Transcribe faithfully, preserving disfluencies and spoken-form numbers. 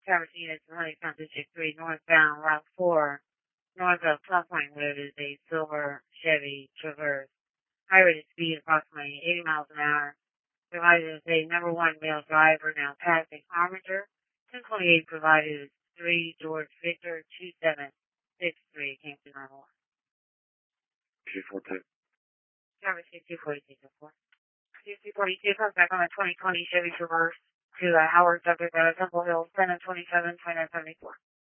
Traverse units in Honeycomb District three, northbound Route four, north of Plum Point Road is a silver Chevy Traverse. High rated speed approximately eighty miles an hour. Provided is a number one male driver now passing Armiger. ten twenty-eight provided is three George Victor two seven six three. Came to nine one. two forty-two. Traverse two forty-two. two forty-two comes back on a twenty twenty Chevy Traverse to uh, Howard, subject at Temple Hill, ten and twenty-seven, twenty-nine seventy-four.